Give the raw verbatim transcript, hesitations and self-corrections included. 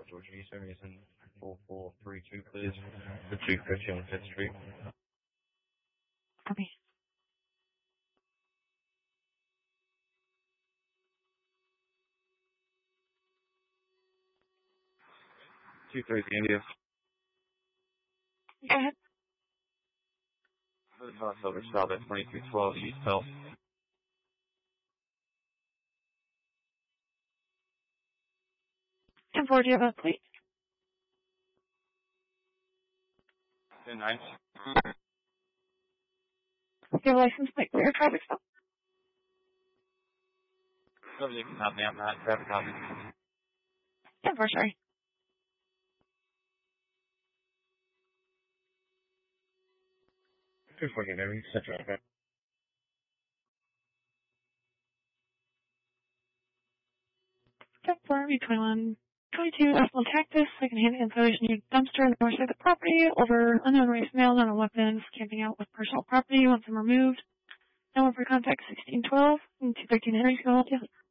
Georgia Eastern is in four four three two, please. The two fifty on Fifth Street. Copy. two thirty India. Go ahead. North Silver Stop at twenty-two twelve East Hill. ten four, do you have a plate? ten nine. Do you have a license plate for your traffic stop? No, you can help me out, Matt. Traffic copy. ten four, sorry. two forty, maybe. Central. ten four, B twenty-one twenty-two, Arsenal Cactus, second-hand installation unit dumpster on the north side of the property, over unknown race male, not on weapons, camping out with personal property, wants them removed. No one for contact sixteen twelve and two thirteen Henry's going to hold you.